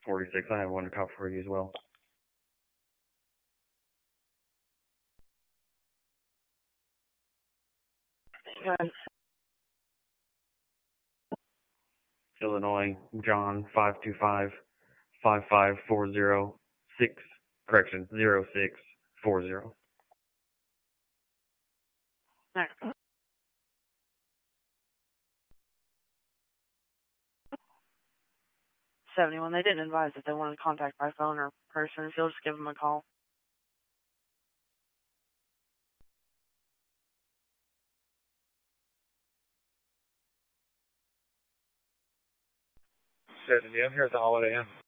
46, I have one cop for you as well. Good. Illinois, John, 525-55406, correction, 0640. Next. 71. They didn't advise that they wanted contact by phone or person, so you'll just give them a call. I'm here at the Holiday Inn.